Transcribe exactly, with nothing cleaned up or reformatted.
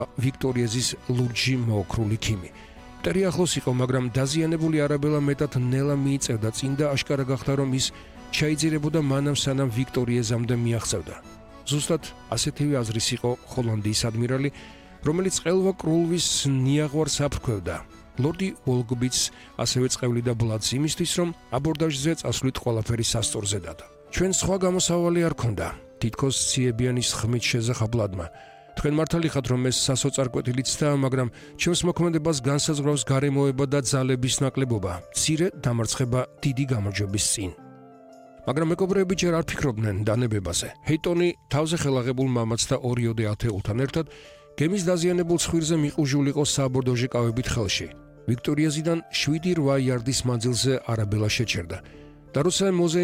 ვიქტორიეზის ლურჯი მოოქრული ქიმი. მტერი ახლოს იყო, მაგრამ დაზიანებული არაბელა მეტად ნელა მიიწევდა წინ და აშკარა გახდა, რომ ის ჩაიძირებოდა მანამ სანამ ვიქტორიეზამდე მიაღწევდა. ზუსტად ასეთივე აზრის იყო ჰოლანდიის ადმირალი, რომელიც ყელვა კრულვის ნიაღვარს აფრქვევდა. ლორდი ვოლგბიც ასევე წყევლიდა ბლადს იმისთვის, რომ აბორდაჟზე წასვლით ყველაფერი სასწორზე დადა. ჩვენ სხვა გამოსავალი არ ქონდა, თითქოს ციებიანის ხმით შეზახა ბლადმა. თქვენ მართალი ხართ, რომ ეს სასოწარკვეთილიც და, მაგრამ ჩემს მოქმედებას განსაზღვრავს გარემოება და ძალების ნაკლებობა, მცირე დამარცხება დიდი გამარჯვების წინ. მაგრამ მეკობრეები ჯერ არ ფიქრობდნენ დანებებაზე. ჰეიტონი თავზე ხელაღებულ მამაც და ორიოდე ათეულთან ერთად გემის დაზიანებულ ცხვირზე მიყუჟულიყო საბორდო ჟეკავებით ხელში. ვიქტორიეზიდან შვიდი რვა იარდის მანძილზე არაბელა შეჩერდა. და როცა მოზე